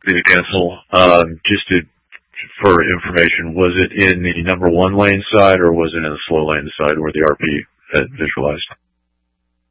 the cancel. For information, was it in the number one lane side or was it in the slow lane side where the RP had visualized?